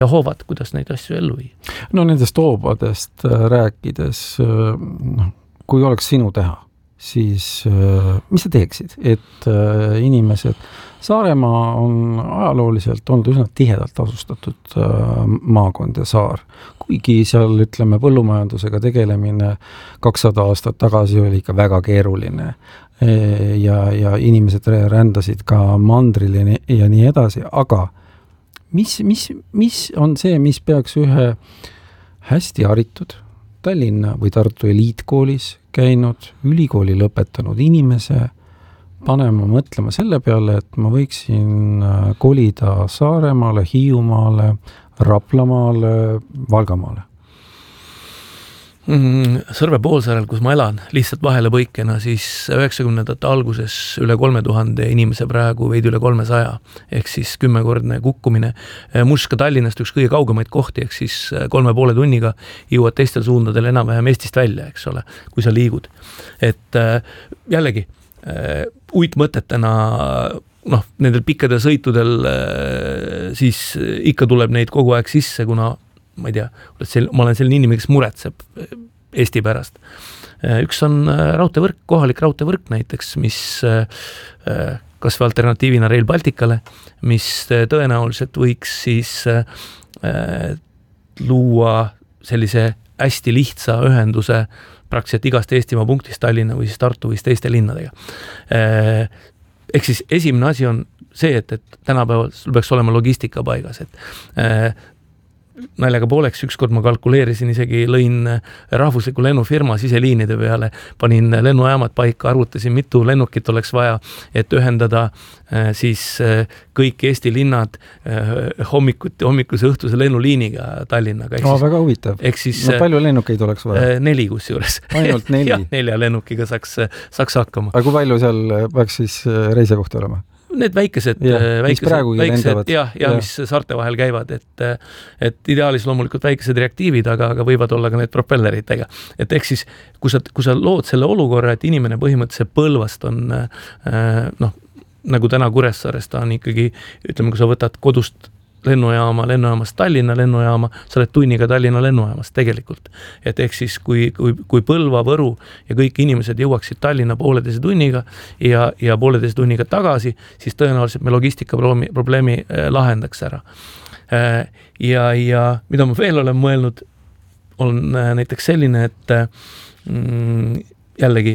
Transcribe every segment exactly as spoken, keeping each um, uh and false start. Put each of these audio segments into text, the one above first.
ja hoovad, kuidas neid asju ellu viia. No nendest hoobadest rääkides, noh, kui oleks sinu teha, siis mis sa teeksid, et inimesed, Saaremaa on ajalooliselt olnud üsna tihedalt asustatud maakond ja saar, kuigi seal, ütleme, põllumajandusega tegelemine kakssada aastat tagasi oli ikka väga keeruline ja, ja inimesed rändasid ka mandril ja nii, ja nii edasi, aga mis, mis, mis on see, mis peaks ühe hästi haritud Tallinna või Tartu eliitkoolis käinud, ülikooli lõpetanud inimese panema mõtlema selle peale, et ma võiksin kolida Saaremaale, Hiiumaale, Raplamaale, Valgamaale? Sõrve poolsaarel, kus ma elan, lihtsalt vahele põikena, siis üheksakümnendate alguses üle kolme tuhande inimese praegu veidi üle kolmesaja, ehk siis kümnekordne kukkumine. Muuseas ka Tallinnast üks kõige kaugemaid kohti, ehk siis kolme poole tunniga jõuad teistel suundadel enam-vähem Eestist välja, eks ole, kui sa liigud. Et jällegi, uitmõtetena, noh, nendel pikkadel sõitudel siis ikka tuleb neid kogu aeg sisse, kuna ma ei tea, ma olen selline inimene, kes muretseb Eesti pärast. Üks on raudteevõrk, kohalik raudteevõrk näiteks, mis kas või alternatiivina Rail Balticale, mis tõenäoliselt võiks siis luua sellise hästi lihtsa ühenduse praktiliselt igast Eestimaa punktist Tallinna või siis Tartu või teiste linnadega. Ehk siis esimene asi on see, et, et tänapäeval sul peaks olema logistika paigas, et naljaga pooleks, ükskord ma kalkuleerisin, isegi lõin rahvusliku lennufirma siseliinide peale, panin lennujaamad paika, arvutasin, mitu lennukit oleks vaja, et ühendada siis kõik Eesti linnad hommikuti, hommikuse õhtuse lennuliiniga Tallinnaga. No, väga huvitav. Siis, no palju lennukeid oleks vaja? Neli kus juures. Ainult neli? Ja, nelja lennukiga saaks, saaks hakkama. Aga kui palju seal peaks siis reise kohta olema? Need väikesed, ja, väikesed, väikesed ja, ja, ja mis saarte vahel käivad, et, et ideaalis loomulikult väikesed reaktiivid, aga, aga võivad olla ka need propelleritega. Et ehk siis, kui sa, kui sa lood selle olukorra, et inimene põhimõtteliselt Põlvast on, noh, nagu täna Kuressaarest on ikkagi, ütleme, kui sa võtad kodust lennujaama, lennujaamast Tallinna lennujaama, sa oled tunniga Tallinna lennujaamast tegelikult. Et ehk siis, kui, kui, kui Põlva, Võru ja kõik inimesed jõuaksid Tallinna pooleteise tunniga ja, ja pooleteise tunniga tagasi, siis tõenäoliselt me logistika probleemi, probleemi lahendaks ära. Ja, ja mida ma veel olen mõelnud, on näiteks selline, et mm, jällegi,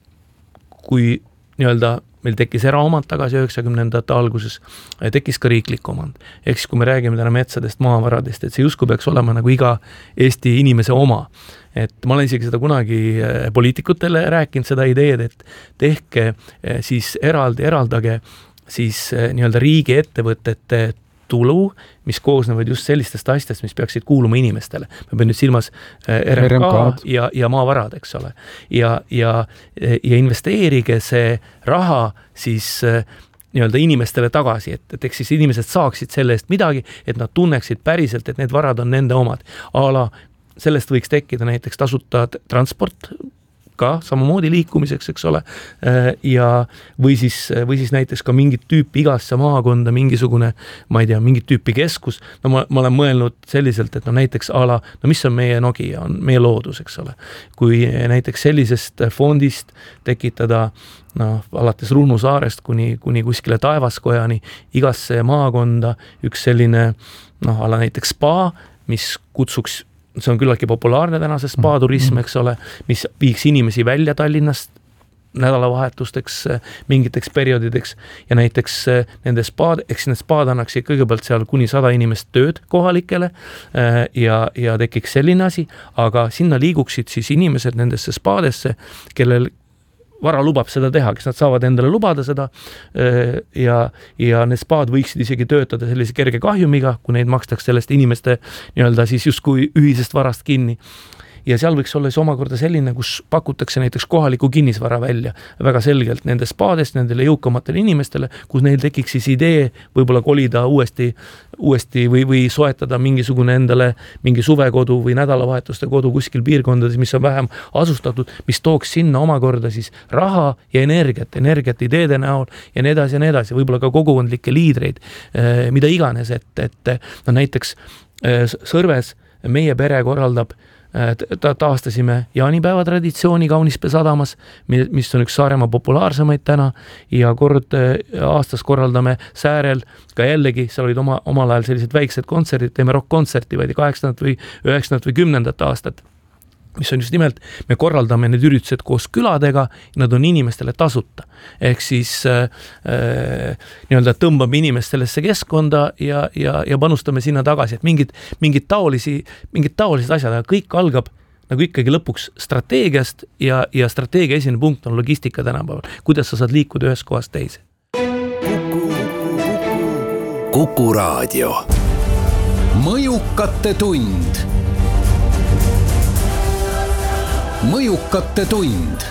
kui nii-öelda meil tekkis eraomand tagasi üheksakümnendate alguses, tekkis ka riiklik omand. Ehk siis, kui me räägime täna metsadest, maavaradest, et see justkui peaks olema nagu iga Eesti inimese oma. Et ma olen isegi seda kunagi poliitikutele rääkinud seda ideed, et tehke siis eraldi, eraldage siis nii-öelda riigi ettevõtete tulu, mis koosnevad just sellistest asjast, mis peaksid kuuluma inimestele. Ma pean nüüd silmas R M K ja, ja maavarad, eks ole. Ja, ja, ja investeerige see raha siis nii-öelda inimestele tagasi, et, et eks siis inimesed saaksid selle eest midagi, et nad tunneksid päriselt, et need varad on nende omad. Ala, sellest võiks tekkida näiteks tasuta transport, ka samamoodi liikumiseks, eks ole, ja või siis, või siis näiteks ka mingit tüüpi igasse maakonda, mingisugune, ma ei tea, mingit tüüpi keskus. No ma, ma olen mõelnud selliselt, et no näiteks ala, no mis on meie Nokia, on meie loodus, eks ole. Kui näiteks sellisest fondist tekitada no, alates Ruhnu saarest kuni, kuni kuskile Taevaskojani, igasse maakonda üks selline, noh, ala näiteks spa, mis kutsuks see on küllaltki populaarne tänase spa-turism, eks ole, mis viiks inimesi välja Tallinnast nädalavahetusteks, mingiteks perioodideks ja näiteks nende spaad, eks need spaad annaksid kõigepealt seal kuni sada inimest tööd kohalikele ja, ja tekiks selline asi, aga sinna liiguksid siis inimesed nendesse spaadesse, kellel vara lubab seda teha, kes nad saavad endale lubada seda ja, ja need spaad võiksid isegi töötada sellise kerge kahjumiga, kui neid makstaks sellest inimeste nii-öelda siis justkui ühisest varast kinni. Ja seal võiks olla siis omakorda selline, kus pakutakse näiteks kohaliku kinnisvara välja väga selgelt nende spaadest, nendele jõukamatele inimestele, kus neil tekiks siis idee võib-olla kolida uuesti, uuesti või, või soetada mingisugune endale mingi suvekodu või nädalavahetuste kodu kuskil piirkondades, mis on vähem asustatud, mis tooks sinna omakorda siis raha ja energiat, energiat ideede näol ja nii edasi ja nii edasi, võib-olla ka kogukondlikke liidreid, mida iganes, et, et no näiteks Sõrves meie pere korraldab, ta taastasime jaanipäeva traditsiooni Kaunispea sadamas, mis on üks Saaremaa populaarsemaid täna ja kord aastas korraldame Säärel ka jällegi, seal olid oma, omal ajal sellised väiksed kontserdid, teeme rock-kontserti vaid kaheksandat või üheksandat või kümnendat aastat, mis on just nimelt, me korraldame need üritused koos küladega, nad on inimestele tasuta. Ehk siis äh, nii-öelda tõmbame inimest sellesse keskkonda ja, ja, ja panustame sinna tagasi, et mingid, mingid taolisi, mingid taolised asjad, aga kõik algab nagu ikkagi lõpuks strateegiast ja, ja strateegia esimene punkt on logistika tänapäeval. Kuidas sa saad liikuda ühest kohast teise? Kuku Raadio. Mõjukate tund. Mõjukate tund.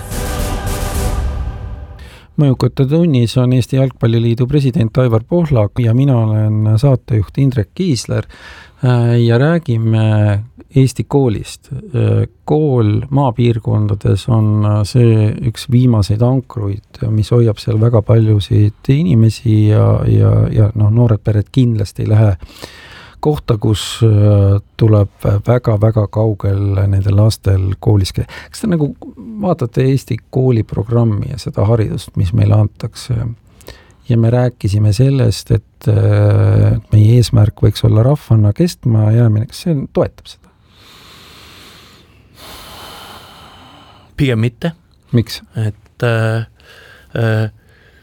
Mõjukate tunnis on Eesti Jalgpalliliidu president Aivar Pohlak ja mina olen saatejuht Indrek Kiisler ja räägime Eesti koolist. Kool maapiirkondades on see üks viimaseid ankruid, mis hoiab seal väga paljusid inimesi ja, ja, ja no, noored pered kindlasti ei lähe kohta, kus tuleb väga-väga kaugel nendel lastel koolis. Kas te nagu vaatate Eesti kooliprogrammi ja seda haridust, mis meile antakse? Ja me rääkisime sellest, et meie eesmärk võiks olla rahvana kestma jäämine. Kas see toetab seda? Pigem mitte. Miks? Et äh, äh,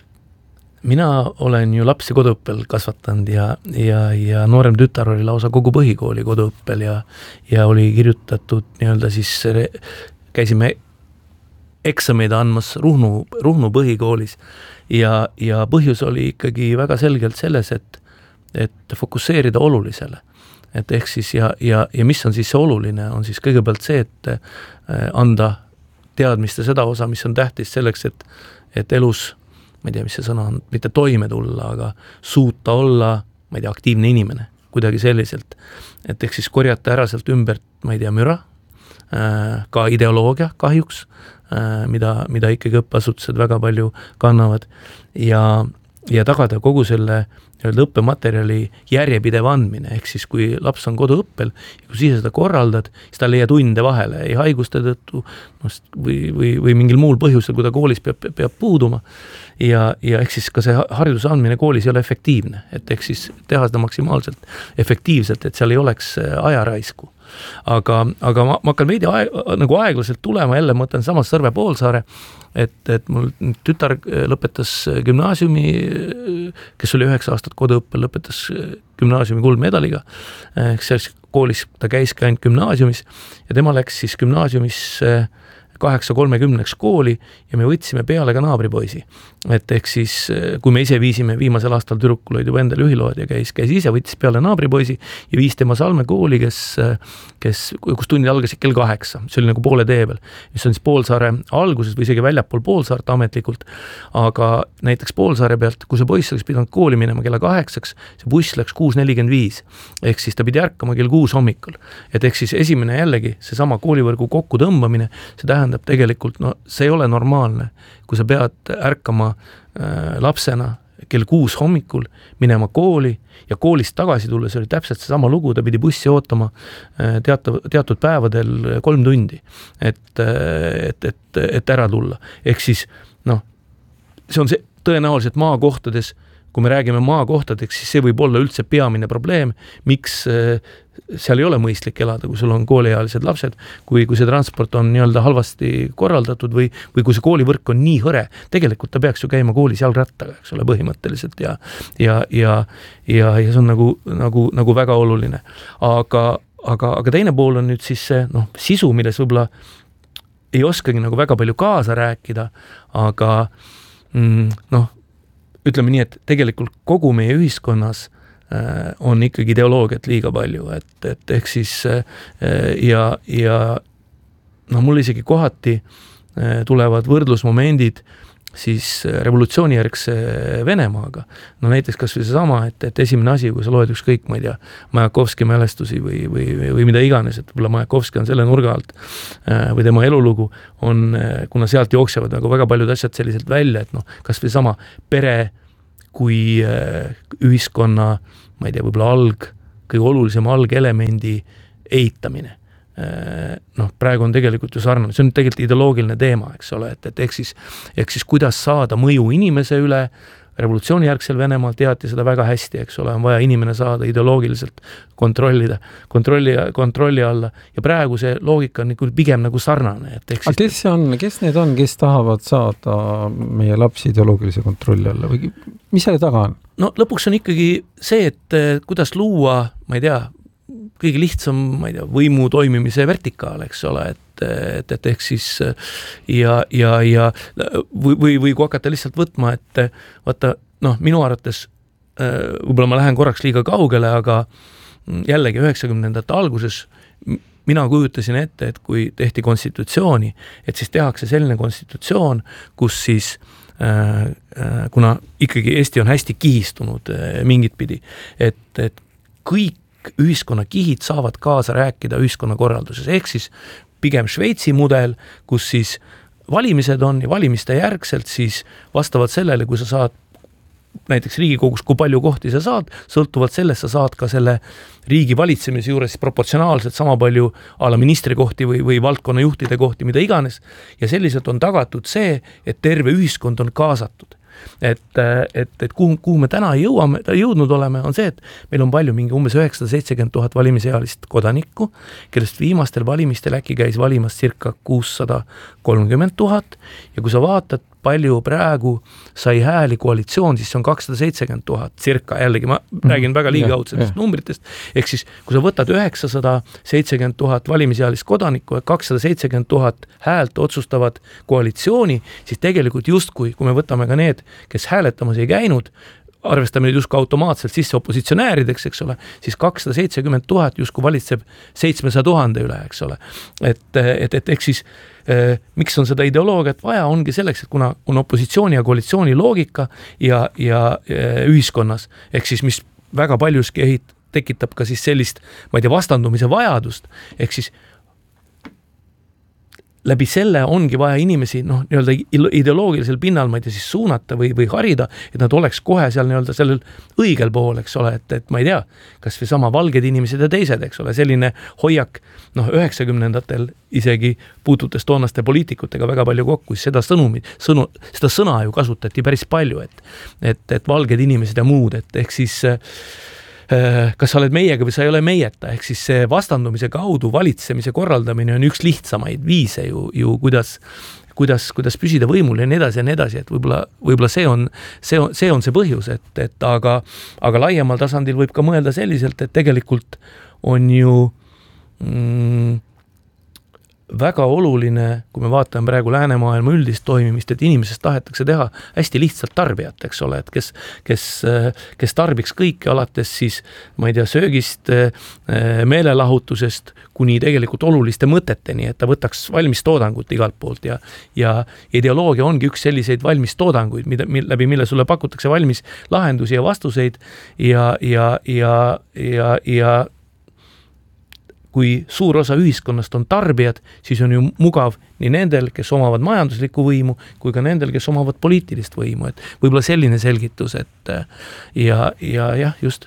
mina olen ju lapsi koduõppel kasvatanud ja, ja, ja noorem tütar oli lausa kogu põhikooli koduõppel ja, ja oli kirjutatud nii-öelda siis, käisime eksameid andmas Ruhnu, Ruhnu põhikoolis ja, ja põhjus oli ikkagi väga selgelt selles, et, et fokusseerida olulisele. Et ehk siis ja, ja, ja mis on siis see oluline, on siis kõigepealt see, et anda teadmiste seda osa, mis on tähtis selleks, et, et elus ma ei tea, mis see sõna on, mitte toime tulla, aga suuta olla, ma ei tea, aktiivne inimene, kuidagi selliselt. Et ehk siis korjata ära sealt ümbert, ma ei tea, müra, ka ideoloogia kahjuks, mida, mida ikkagi õppeasutused väga palju kannavad ja, ja tagada kogu selle õppematerjali järjepidev andmine, ehk siis kui laps on koduõppel ja kui siis seda korraldad, siis ta leia tunde vahele, ei haiguste tõttu või, või, või mingil muul põhjusel, kui ta koolis peab, peab puuduma ja, ja ehk siis ka see hariduse andmine koolis ei ole efektiivne, et ehk siis teha seda maksimaalselt efektiivselt, et seal ei oleks ajaraisku. Aga, aga ma, ma hakkan veidi aeg, nagu aeglaselt tulema, jälle ma mõtlen samas Sõrve Poolsaare, et, et mul tütar lõpetas gümnaasiumi, kes oli üheksa aastat koduõppel, lõpetas gümnaasiumi kuldmedaliga, ehk siis koolis ta käiski ainult gümnaasiumis ja tema läks siis gümnaasiumis kaheksa kolmekümneks kooli ja me võtsime peale ka naabripoisi. Et ehk siis, kui me ise viisime viimasel aastal tüdrukul olid juba endal ühilood ja käis, käis ise, võttis peale naabripoisi ja viis tema Salme kooli, kes, kes, kus tunnid algasid kell kaheksa. See oli nagu poole tee peal, mis on siis Poolsaare alguses või isegi väljapool Poolsaart ametlikult, aga näiteks Poolsaare pealt, kui see poiss oleks pidanud kooli minema kella kaheksaks, see buss läks kuus nelikümmend viis, ehk siis ta pidi ärkama kell kuus hommikul. Et ehk siis esimene jällegi, see sama koolivõrgu kokku tõmbamine, see tähendab tegelikult, no see ei ole normaalne, kui sa pead ärkama äh, lapsena kell kuus hommikul, minema kooli ja koolist tagasi tulla, see oli täpselt see sama lugu, ta pidi bussi ootama äh, teatav, teatud päevadel kolm tundi, et, et, et, et ära tulla. Ehk siis, noh, see on see tõenäoliselt maakohtades, kui me räägime maakohtadeks, siis see võib olla üldse peamine probleem, miks seal ei ole mõistlik elada, kui sul on kooliealised lapsed, kui, kui see transport on nii-öelda halvasti korraldatud või, või kui see koolivõrk on nii hõre, tegelikult ta peaks ju käima koolis jalgrattaga, eks ole, põhimõtteliselt ja, ja, ja, ja, ja see on nagu, nagu, nagu väga oluline. Aga, aga, aga teine pool on nüüd siis see, noh, sisu, milles võib-olla ei oskagi nagu väga palju kaasa rääkida, aga mm, noh, ütleme nii, et tegelikult kogu meie ühiskonnas äh, on ikkagi ideoloogiat liiga palju, et, et ehk siis äh, ja, ja no mul isegi kohati äh, tulevad võrdlusmomendid siis revolutsioonijärgse Venemaaga. No näiteks kas või see sama, et, et esimene asi, kui sa loed ükskõik, ma ei tea, Majakovski mälestusi või, või, või mida iganes, et võib-olla Majakovski on selle nurga alt äh, või tema elulugu on, kuna sealt jooksevad nagu väga paljud asjad selliselt välja, et noh, kas või sama pere kui äh, ühiskonna, ma ei tea, võib-olla alg kõige olulisema algelemendi eitamine. Noh, praegu on tegelikult ju sarnane, see on tegelikult ideoloogiline teema, eks ole, et, et ehk siis, ehk siis kuidas saada mõju inimese üle, revolutsioonijärgsel Venemaal teati seda väga hästi, eks ole, on vaja inimene saada ideoloogiliselt kontrollida, kontrolli, kontrolli alla ja praegu see loogika on nagu pigem nagu sarnane. Et eks siis... kes, on, kes need on, kes tahavad saada meie lapsi ideoloogilise kontrolli alla või mis selle taga on? No lõpuks on ikkagi see, et kuidas luua, ma ei tea, kõige lihtsam, ma ei tea, võimu toimimise vertikaal, eks ole, et, et, et ehk siis ja, ja, ja või, või, või kui hakata lihtsalt võtma, et vaata, noh, minu arvates võib-olla ma lähen korraks liiga kaugele, aga jällegi üheksakümnendate alguses mina kujutasin ette, et kui tehti konstitutsiooni, et siis tehakse selline konstitutsioon, kus siis kuna ikkagi Eesti on hästi kihistunud mingit pidi, et, et kõik ühiskonna kihid saavad kaasa rääkida ühiskonna korralduses, ehk siis pigem Šveitsi mudel, kus siis valimised on ja valimiste järgselt siis vastavalt sellele, kui sa saad näiteks Riigikogus, kui palju kohti sa saad, sõltuvalt sellest sa saad ka selle riigi valitsemise juures proportsionaalselt sama palju ala ministri kohti või, või valdkonna juhtide kohti, mida iganes, ja selliselt on tagatud see, et terve ühiskond on kaasatud. Et, et, et kuhu, kuhu me täna jõuame, jõudnud oleme, on see, et meil on palju mingi umbes üheksasada seitsekümmend tuhat valimisealist kodanikku, kellest viimastel valimistel äkki käis valimas circa kuussada kolmkümmend tuhat ja kui sa vaatad, palju praegu sai hääli koalitsioon, siis see on kakssada seitsekümmend tuhat circa, jällegi ma räägin väga liigaudsetest numbritest, ehk siis kui sa võtad üheksasada seitsekümmend tuhat valimisealist kodanikku ja kakssada seitsekümmend tuhat häält otsustavad koalitsiooni, siis tegelikult justkui, kui me võtame ka need, kes hääletamas ei käinud, arvestame nüüd justkui automaatselt sisse opositsionäärideks, eks ole, siis kakssada seitsekümmend tuhat justkui valitseb seitsmesaja tuhande üle, eks ole. Et, et, et eks siis eh, miks on seda ideoloogiat vaja, ongi selleks, et kuna on opositsiooni ja koalitsiooni loogika ja, ja eh, ühiskonnas, ehk siis mis väga paljuski ehit, tekitab ka siis sellist, ma ei tea, vastandumise vajadust, ehk siis läbi selle ongi vaja inimesi noh, nii-öelda ideoloogilisel pinnal, ma ei tea, siis suunata või, või harida, et nad oleks kohe seal nii-öelda sellel õigel pool, eks ole, et, et ma ei tea, kas või sama valged inimesed ja teised, eks ole, selline hoiak, noh, üheksakümnendatel isegi puututes toonaste poliitikutega väga palju kokku, siis seda sõnumi, sõnu, seda sõna ju kasutati päris palju, et, et, et valged inimesed ja muud, et ehk siis kas sa oled meiega või sa ei ole meieta, ehk siis see vastandumise kaudu valitsemise korraldamine on üks lihtsamaid viise ju, ju kuidas, kuidas, kuidas püsida võimul ja nii edasi ja nii edasi, et võib-olla, võib-olla see on, see on, see on see põhjus, et, et aga, aga laiemal tasandil võib ka mõelda selliselt, et tegelikult on ju mm, väga oluline, kui me vaatame praegu läänemaailma üldist toimimist, et inimesest tahetakse teha hästi lihtsalt tarbijat, eks ole, et kes, kes, kes tarbiks kõike alates siis, ma ei tea, söögist, meelelahutusest kuni tegelikult oluliste mõteteni, et ta võtaks valmis toodangut igalt poolt ja, ja ideoloogia ongi üks selliseid valmis toodanguid, mida, läbi mille sulle pakutakse valmis lahendusi ja vastuseid ja, ja, ja, ja, ja kui suur osa ühiskonnast on tarbijad, siis on ju mugav nii nendel, kes omavad majanduslikku võimu, kui ka nendel, kes omavad poliitilist võimu. Et võib-olla selline selgitus, et ja, ja jah, just.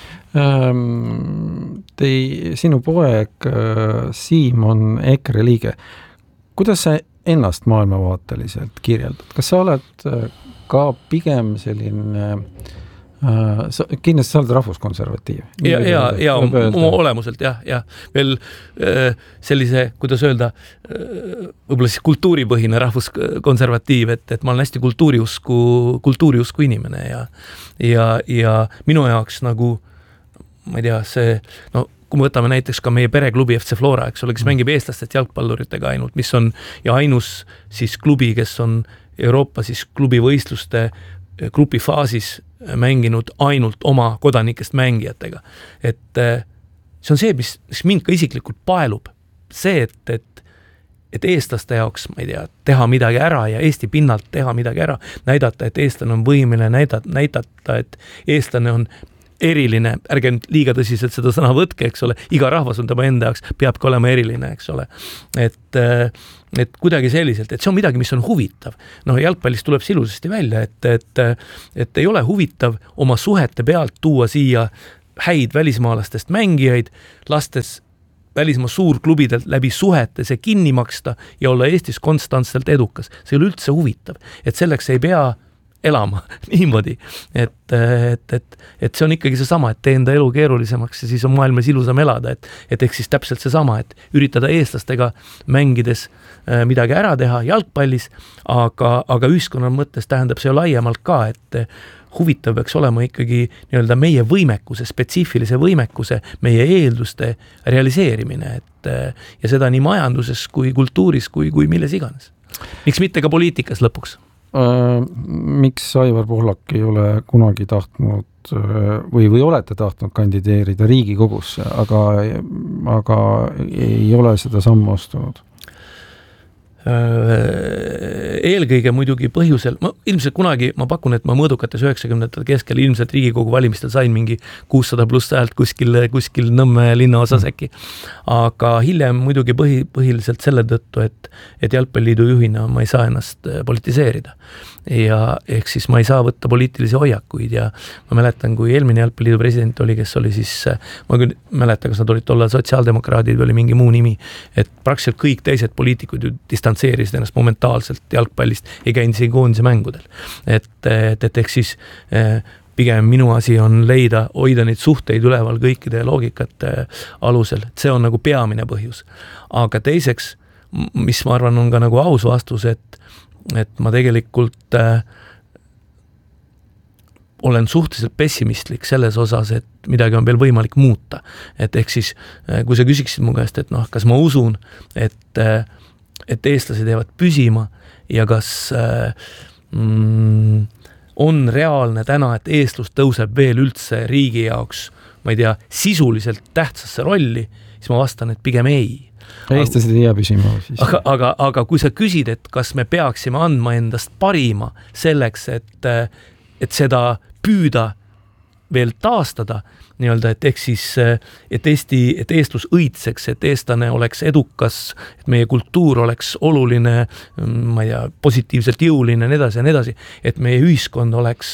Tei, sinu poeg Siim on E K R E liige. Kuidas sa ennast maailmavaateliselt kirjeldad? Kas sa oled ka pigem selline... Sa, kindlasti sa oled rahvuskonservatiiv. Ja, ja, ja oma olemuselt, jah, jah. Veel sellise, kuidas öelda, võib-olla siis kultuuripõhine rahvuskonservatiiv, et, et ma olen hästi kultuuriusku, kultuuriusku inimene ja, ja, ja minu jaoks nagu, ma ei tea, see, no, kui me võtame näiteks ka meie pereklubi F C Flora, eks ole, kes mängib eestlastest jalgpalluritega ainult, mis on ja ainus siis klubi, kes on Euroopa siis klubivõistluste grupifaasis mänginud ainult oma kodanikest mängijatega. Et see on see, mis, mis mind ka isiklikult paelub. See, et, et, et eestlaste jaoks, ma ei tea, teha midagi ära ja Eesti pinnalt teha midagi ära, näidata, et eestlane on võimeline, näidata, näidata, et eestlane on eriline, ärge nüüd liiga tõsiselt seda sõna võtke, eks ole, iga rahvas on tema enda jaoks, peabki olema eriline, eks ole. Et, et kuidagi selliselt, et see on midagi, mis on huvitav. No jalgpallist tuleb see ilusasti välja, et, et, et ei ole huvitav oma suhete pealt tuua siia häid välismaalastest mängijaid, lastes välismaa suurklubidelt läbi suhete see kinni maksta ja olla Eestis konstantselt edukas. See ei ole üldse huvitav, et selleks ei pea elama niimoodi, et, et, et, et see on ikkagi see sama, et tee enda elu keerulisemaks ja siis on maailmas ilusam elada, et, et eks siis täpselt see sama, et üritada eestlastega mängides midagi ära teha jalgpallis, aga, aga ühiskonna mõttes tähendab see laiemalt ka, et huvitav peaks olema ikkagi nii-öelda meie võimekuse, spetsiifilise võimekuse, meie eelduste realiseerimine, et ja seda nii majanduses kui kultuuris kui, kui milles iganes. Miks mitte ka poliitikas lõpuks? Äh, miks Aivar Pohlak ei ole kunagi tahtnud või, või olete tahtnud kandideerida Riigikogusse, aga, aga ei ole seda sammu astunud? Eelkõige muidugi põhjusel, ma ilmselt kunagi, ma pakun, et ma mõõdukates üheksakümnendate keskel ilmselt Riigikogu valimistel sain mingi kuussada pluss häält kuskil, kuskil Nõmme linnaosas äkki. Aga hiljem muidugi põhi, põhiliselt selle tõttu, et, et Jalgpalliliidu juhina ma ei saa ennast politiseerida. Ja ehk siis ma ei saa võtta poliitilisi hoiakuid ja ma mäletan, kui eelmine Jalgpalliliidu president oli, kes oli siis, ma küll mäletan, kas nad olid tollal sotsiaaldemokraadid või oli mingi muu nimi, et praktiliselt kõik teised poliitikud ju distantseerisid ennast momentaalselt jalgpallist, ei käinud isegi koondise mängudel. Et, et, et ehk siis pigem minu asi on leida, hoida neid suhteid üleval kõikide loogikate alusel, et see on nagu peamine põhjus. Aga teiseks, mis ma arvan on ka nagu aus vastus, et et ma tegelikult äh, olen suhteliselt pessimistlik selles osas, et midagi on veel võimalik muuta. Et ehk siis, äh, kui sa küsiksid mu käest, et noh, kas ma usun, et, äh, et eestlased jäävad püsima ja kas äh, mm, on reaalne täna, et eestlus tõuseb veel üldse riigi jaoks, ma ei tea, sisuliselt tähtsasse rolli, siis ma vastan, et pigem ei. Eestlased ei jää püsima. Siis. Aga, aga, aga kui sa küsid, et kas me peaksime andma endast parima selleks, et, et seda püüda veel taastada, nii-öelda, et ehk siis, et Eesti, et eestlus õitseks, et eestlane oleks edukas, et meie kultuur oleks oluline, ma ei tea, positiivselt jõuline, nii edasi ja nii edasi, et meie ühiskond oleks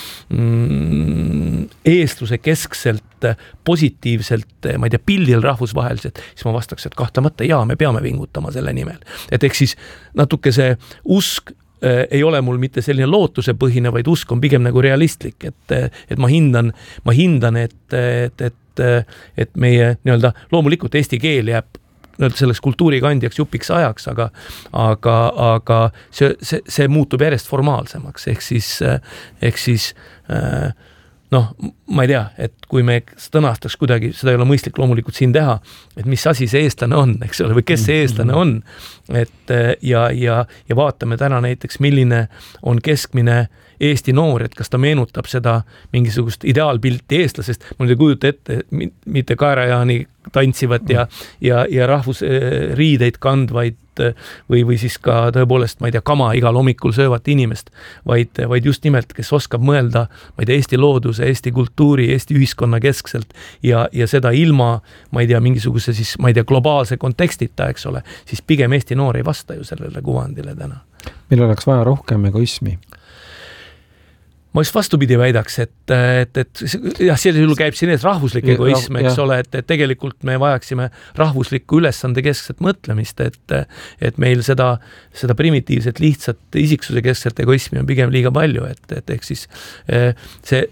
mm, eestluse keskselt positiivselt, ma ei tea, pildil rahvusvaheliselt, siis ma vastaks, et kahtlemata jaa, me peame vingutama selle nimel. Et ehk siis natuke see usk ei ole mul mitte selline lootuse põhine, vaid usk on pigem nagu realistlik, et, et ma hindan, ma hindan, et, et, et, et meie nii-öelda loomulikult eesti keel jääb selleks kultuurikandjaks jupiks ajaks, aga, aga, aga see, see, see muutub järjest formaalsemaks, ehk siis, ehk siis noh, ma ei tea, et kui me tõnastaks kuidagi, seda ei ole mõistlik loomulikult siin teha, et mis asi see eestlane on, eks ole, või kes see eestlane on, et ja, ja, ja vaatame täna näiteks, milline on keskmine Eesti noor, et kas ta meenutab seda mingisugust ideaalpilti eestlasest, mul ei kujuta ette, mitte kaerajaani tantsivat ja, ja, ja rahvusriideid kandvaid või, või siis ka tõepoolest, ma ei tea, kama igal hommikul söövat inimest, vaid, vaid just nimelt, kes oskab mõelda, ma ei tea, Eesti looduse, Eesti kultuuri, Eesti ühiskonna keskselt ja, ja seda ilma, ma ei tea, mingisuguse siis, ma ei tea, globaalse kontekstita, eks ole, siis pigem Eesti noor ei vasta ju sellele kuvandile täna. Meil oleks vaja rohkem egoismi. Ma just vastupidi väidaks, et, et, et jah, sellisel juhul käib siin ees rahvuslik egoism, eks ja. ole, et, et tegelikult me vajaksime rahvuslikku ülesande keskset mõtlemist, et, et meil seda, seda primitiivset, lihtsat isiksuse keskset egoismi on pigem liiga palju, et, et ehk siis see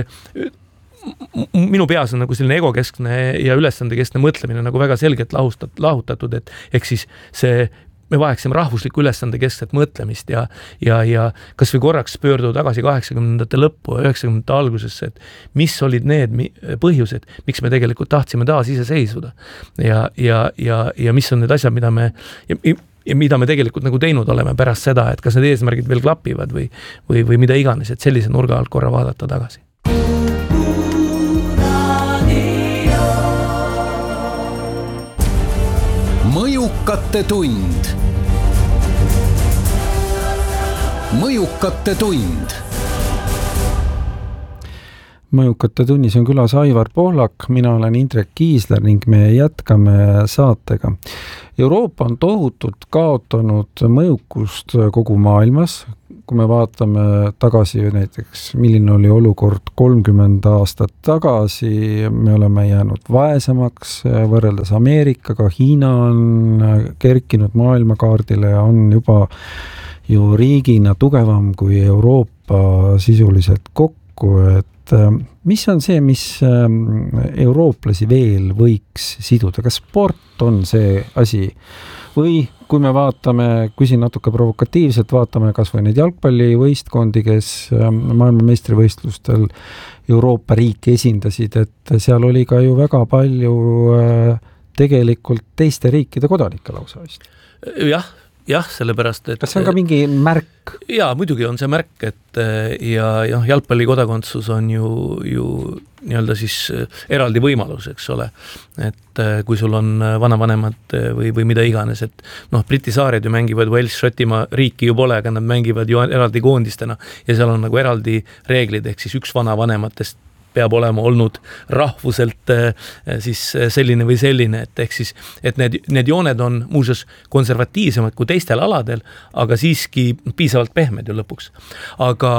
minu peas on nagu selline egokeskne ja ülesandekeskne mõtlemine nagu väga selgelt lahutatud, et ehk siis see me vajaksime rahvuslikku ülesande keskset mõtlemist ja, ja, ja kas või korraks pöörduda tagasi kaheksakümnendate lõppu ja üheksakümnendate algusesse, et mis olid need põhjused, miks me tegelikult tahtsime taas ise seisuda ja, ja, ja, ja mis on need asjad, mida me ja, ja mida me tegelikult nagu teinud oleme pärast seda, et kas need eesmärgid veel klapivad või, või, või mida iganes, et sellise nurga alt korra vaadata tagasi. Mõjukate tund. Mõjukate tund. Mõjukate tunnis on külas Aivar Pohlak, mina olen Indrek Kiisler ning me jätkame saatega. Euroopa on tohutult kaotanud mõjukust kogu maailmas, kui me vaatame tagasi näiteks, milline oli olukord kolmkümmend aastat tagasi, me oleme jäänud vaesemaks võrreldes Ameerikaga, Hiina on kerkinud maailmakaardile ja on juba ju riigina tugevam kui Euroopa sisuliselt kokku, et mis on see, mis eurooplasi veel võiks siduda? Kas sport on see asi? Või kui me vaatame, küsin natuke provokatiivselt, vaatame kas või neid jalgpallivõistkondi, kes maailmameistrivõistlustel Euroopa riiki esindasid, et seal oli ka ju väga palju tegelikult teiste riikide kodanikke lausa vist. Jah, jah, sellepärast, et kas see on ka mingi märk? Jaa, muidugi on see märk, et ja, ja jalgpalli kodakondsus on ju, ju nii-öelda siis eraldi võimalus, eks ole. Et kui sul on vanavanemad või, või mida iganes, et noh, Briti saared ju mängivad Wales, Šotimaa riiki ju pole, aga nad mängivad ju eraldi koondistena ja seal on nagu eraldi reeglid, ehk siis üks vanavanematest peab olema olnud rahvuselt siis selline või selline, et ehk siis, et need, need jooned on muuseas konservatiivsemad kui teistel aladel, aga siiski piisavalt pehmed ju lõpuks. Aga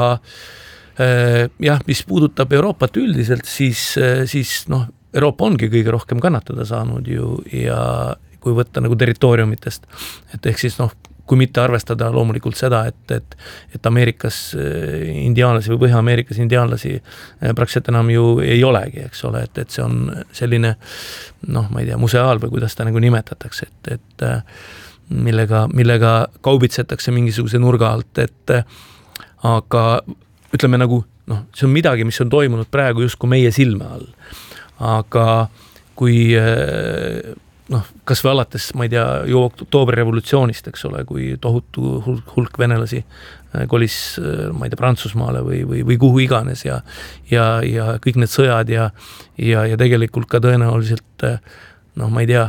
jah, mis puudutab Euroopat üldiselt, siis, siis noh, Euroopa ongi kõige rohkem kannatada saanud ju ja kui võtta nagu territooriumitest, et ehk siis noh, kui mitte arvestada loomulikult seda, et, et, et Ameerikas indiaanlasi või Põhja-Ameerikas indiaanlasi praktiliselt enam ju ei olegi, eks ole, et, et see on selline, noh, ma ei tea, museaal või kuidas ta nagu nimetatakse, et, et millega, millega kaubitsetakse mingisuguse nurga alt, et aga ütleme nagu, noh, see on midagi, mis on toimunud praegu just kui meie silme all. Aga kui noh, kas või alates, ma ei tea, ju oktoobri revolutsioonist, eks ole, kui tohutu hulk, hulk venelasi kolis, ma ei tea, Prantsusmaale või, või, või kuhu iganes ja, ja, ja kõik need sõjad ja, ja, ja tegelikult ka tõenäoliselt, noh, ma ei tea,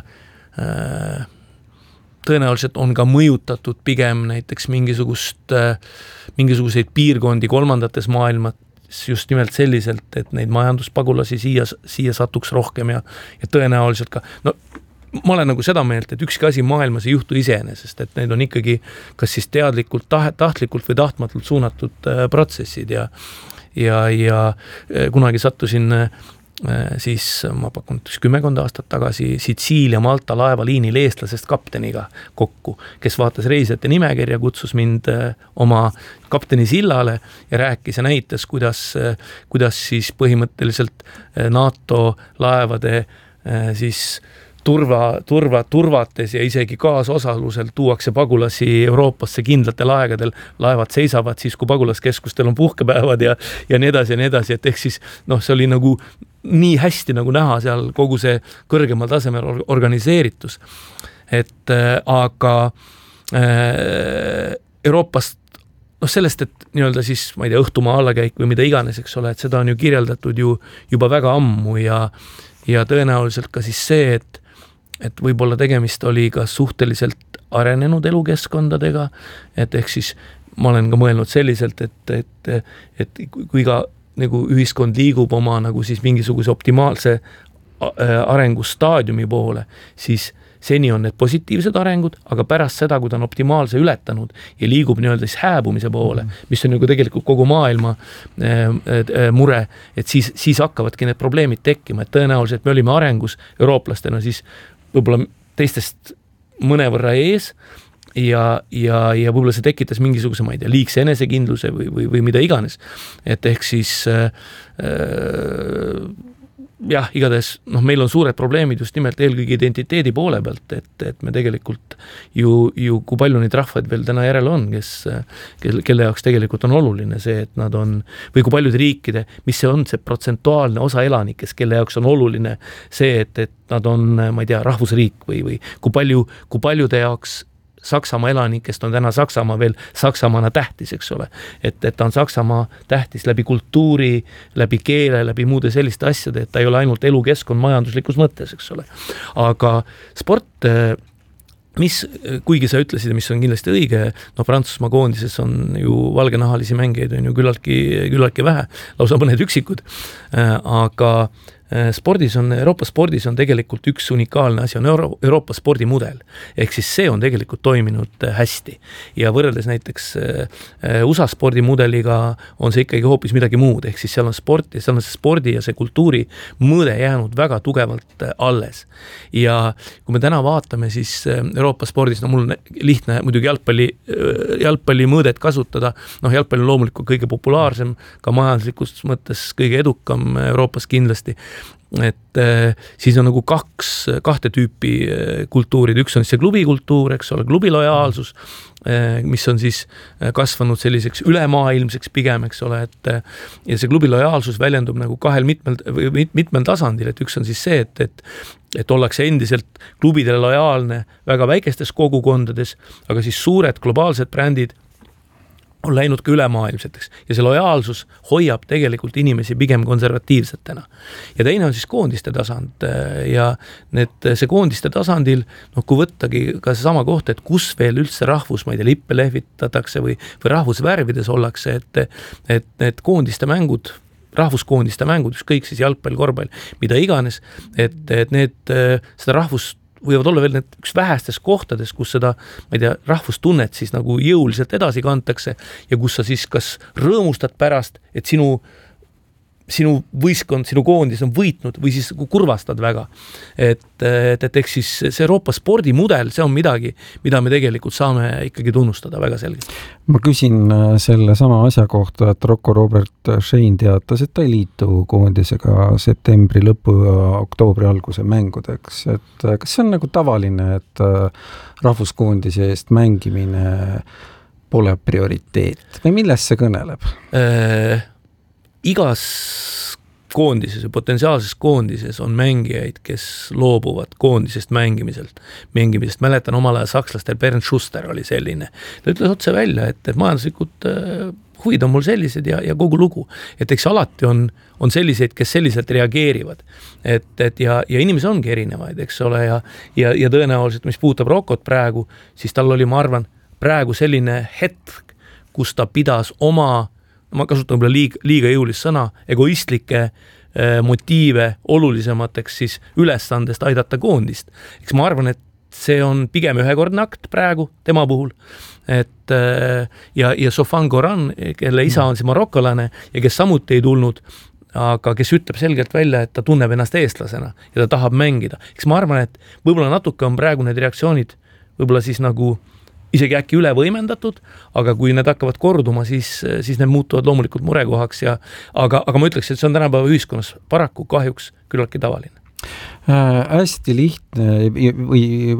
tõenäoliselt on ka mõjutatud pigem näiteks mingisugust, mingisuguseid piirkondi kolmandates maailmas, just nimelt selliselt, et neid majanduspagulasi siia, siia satuks rohkem ja, ja tõenäoliselt ka, no ma olen nagu seda meelt, et ükski asi maailmas ei juhtu iseenesest, et need on ikkagi kas siis teadlikult, tahtlikult või tahtmatult suunatud protsessid ja, ja, ja kunagi sattusin siis, ma pakun kümmekond aastat tagasi Sitsiilia Malta laevaliinil eestlasest kapteniga kokku, kes vaatas reisijate nimekirja, kutsus mind oma kapteni sillale ja rääkis ja näitas, kuidas, kuidas siis põhimõtteliselt NATO laevade siis turva, turva, turvates ja isegi kaasosalusel tuuakse pagulasi Euroopasse kindlatel aegadel, laevad seisavad siis, kui pagulaskeskustel on puhkepäevad ja, ja nii edasi ja nii edasi, et ehk siis noh, see oli nagu nii hästi nagu näha seal kogu see kõrgemal tasemel organiseeritus. Et äh, aga äh, Euroopast noh, sellest, et nii-öelda siis, ma ei tea, õhtumaa allakäik või mida iganes, eks ole, et seda on ju kirjeldatud ju juba väga ammu ja, ja tõenäoliselt ka siis see, et et võib-olla tegemist oli ka suhteliselt arenenud elukeskkondadega, et ehk siis ma olen ka mõelnud selliselt, et, et, et kui ka nagu ühiskond liigub oma nagu siis mingisuguse optimaalse arengustaadiumi poole, siis seni on need positiivsed arengud, aga pärast seda, kui ta on optimaalse ületanud ja liigub nii-öelda siis hääbumise poole, mis on nagu tegelikult kogu maailma mure, et siis, siis hakkavadki need probleemid tekkima, et tõenäoliselt me olime arengus eurooplastena siis võib-olla teistest mõnevõrra ees ja, ja, ja võib-olla see tekitas mingisuguse, ma ei tea, liigse enesekindluse või, või, või mida iganes. Et ehk siis äh, jah, igatahes, noh, meil on suured probleemid just nimelt eelkõige identiteedi poole pealt, et, et me tegelikult ju, ju kui palju neid rahvaid veel täna järel on, kes, kelle, kelle jaoks tegelikult on oluline see, et nad on, või kui paljud riikide, mis see on see protsentuaalne osa elanikest, kelle jaoks on oluline see, et, et nad on, ma ei tea, rahvusriik või, või kui palju, kui paljude jaoks Saksamaa elanikest on täna Saksamaa veel Saksamaana tähtis, eks ole. Et, et ta on Saksamaa tähtis läbi kultuuri, läbi keele, läbi muude selliste asjade, et ta ei ole ainult elukeskkond majanduslikus mõttes, eks ole. Aga sport, mis, kuigi sa ütlesid, mis on kindlasti õige, no Prantsusmaa koondises on ju valgenahalisi mängijaid on ju küllaltki, küllaltki vähe, lausa mõned üksikud, aga spordis on, Euroopa spordis on tegelikult üks unikaalne asi, on Euro, Euroopa spordimudel. Ehk siis see on tegelikult toiminud hästi. Ja võrreldes näiteks U S A spordimudeliga on see ikkagi hoopis midagi muud. Ehk siis seal on sport ja seal on see spordi ja see kultuuri mõõde jäänud väga tugevalt alles. Ja kui me täna vaatame, siis Euroopa spordis, no mul on lihtne muidugi jalgpalli, jalgpalli mõõdet kasutada. Noh, jalgpalli on loomulikult kõige populaarsem, ka majanduslikus mõttes kõige edukam Euroopas kindlasti. Et äh, siis on nagu kaks, kahte tüüpi äh, kultuurid. Üks on see klubikultuur, eks ole, klubi lojaalsus, äh, mis on siis kasvanud selliseks ülemaailmseks pigem, eks ole, et äh, ja see klubi lojaalsus väljendub nagu kahel mitmel, mitmel tasandil, et üks on siis see, et, et et ollakse endiselt klubidele lojaalne väga väikestes kogukondades, aga siis suured globaalsed brändid on läinud ka ülemaailmseteks ja see lojaalsus hoiab tegelikult inimesi pigem konservatiivsetena. Ja teine on siis koondiste tasand ja need, see koondiste tasandil, noh, kui võttagi ka see sama koht, et kus veel üldse rahvus, ma ei tea, lippe lehvitatakse või, või rahvusvärvides ollakse, et, et need koondiste mängud, rahvuskoondiste mängud, ükskõik siis jalgpall, korvpall, mida iganes, et, et need, seda rahvust võivad olla veel need üks vähestes kohtades, kus seda, ma ei tea, rahvustunnet siis nagu jõuliselt edasi kantakse ja kus sa siis kas rõõmustad pärast, et sinu, sinu võistkond, sinu koondis on võitnud või siis kurvastad väga. Et, et, et eks siis see Euroopa spordimudel, see on midagi, mida me tegelikult saame ikkagi tunnustada väga selgelt. Ma küsin selle sama asja kohta, et Rocco Robert Schein teatas, et ta ei liitu koondisega septembri lõpu ja oktoobri alguse mängudeks. Et kas see on nagu tavaline, et rahvuskoondise eest mängimine pole prioriteet või millest see kõneleb? Äh... Igas koondises ja potentsiaalses koondises on mängijaid, kes loobuvad koondisest mängimiselt. mängimisest. Mäletan omal ajal sakslastel, Bernd Schuster oli selline. Ta ütles otse välja, et, et majanduslikud äh, huvid on mul sellised ja, ja kogu lugu. Et eks alati on, on selliseid, kes selliselt reageerivad. Et, et ja, ja inimesi ongi erinevaid, eks ole, ja, ja, ja tõenäoliselt, mis puutab Rockot praegu, siis tal oli, ma arvan, praegu selline hetk, kus ta pidas oma ma kasutan võib-olla liiga, liiga jõulist sõna, egoistlikke äh, motiive olulisemateks siis ülesandest aidata koondist. Eks ma arvan, et see on pigem ühekordne akt praegu tema puhul. Et, äh, ja, ja Sofan Goran, kelle isa on siis marokolane ja kes samuti ei tulnud, aga kes ütleb selgelt välja, et ta tunneb ennast eestlasena ja ta tahab mängida. Eks ma arvan, et võib-olla natuke on praegu need reaktsioonid võib-olla siis nagu isegi äkki üle võimendatud, aga kui need hakkavad korduma, siis, siis need muutuvad loomulikult murekohaks ja aga, aga ma ütleks, et see on tänapäeva ühiskonnas paraku kahjuks küllaltki tavaline. Äh, hästi lihtne või,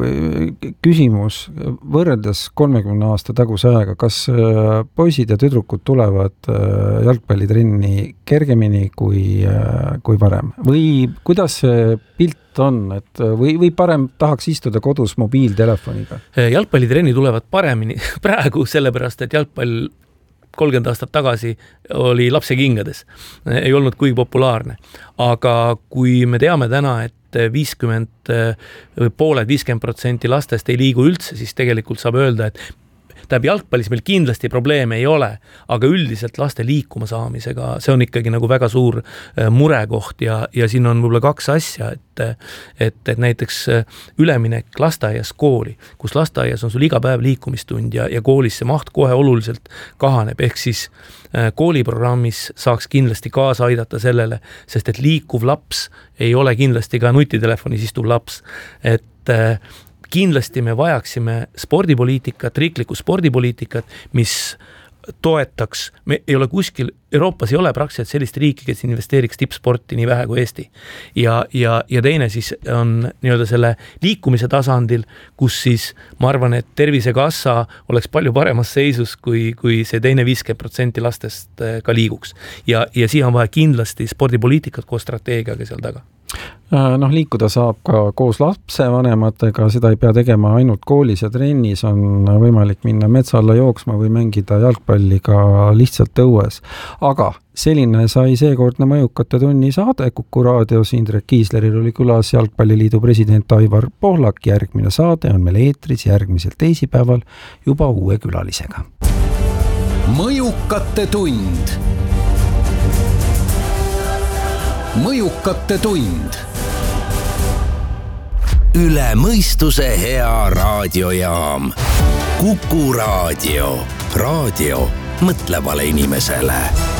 või küsimus võrreldes kolmekümne aasta taguse ajaga, kas äh, poisid ja tüdrukud tulevad äh, jalgpallitrenni kergemini kui, äh, kui varem või kuidas see pilt on, et või, või parem tahaks istuda kodus mobiiltelefoniga? Jalgpallitrenni tulevad paremini praegu sellepärast, et jalgpall kolmkümmend aastat tagasi oli lapse kingades, ei olnud kuigi populaarne. Aga kui me teame täna, et viiskümmend, pooled viiskümmend protsenti lastest ei liigu üldse, siis tegelikult saab öelda, et tähendab jalgpallis meil kindlasti probleeme ei ole, aga üldiselt laste liikuma saamisega, see on ikkagi nagu väga suur murekoht ja, ja siin on võib-olla kaks asja, et, et, et näiteks üleminek lasteaias kooli, kus lasteaias on sul iga päev liikumistund ja, ja koolis see maht kohe oluliselt kahaneb, ehk siis kooliprogrammis saaks kindlasti kaasa aidata sellele, sest et liikuv laps ei ole kindlasti ka nutitelefonis istuv laps, et kindlasti me vajaksime spordipoliitikat, riiklikku spordipoliitikat, mis toetaks, me ei ole kuskil, Euroopas ei ole praktiliselt sellist riiki, kes investeeriks tippsporti nii vähe kui Eesti. Ja, ja, ja teine siis on nii-öelda selle liikumise tasandil, kus siis ma arvan, et Tervisekassa oleks palju paremas seisus, kui, kui see teine viiskümmend protsenti lastest ka liiguks. Ja, ja siia on vaja kindlasti spordipoliitikat koos strateegiaga seal taga. Noh, liikuda saab ka koos lapsevanematega, seda ei pea tegema ainult koolis ja trennis, on võimalik minna metsa alla jooksma või mängida jalgpalli ka lihtsalt õues. Aga selline sai seekordne Mõjukate tunni saade Kuku raadios. Indrek Kiisleril oli külas Jalgpalliliidu president Aivar Pohlak. Järgmine saade on meil eetris järgmisel teisipäeval juba uue külalisega. Mõjukate tund. mõjukate tund. üle mõistuse hea raadiojaam. Kuku Raadio. Raadio mõtlevale inimesele.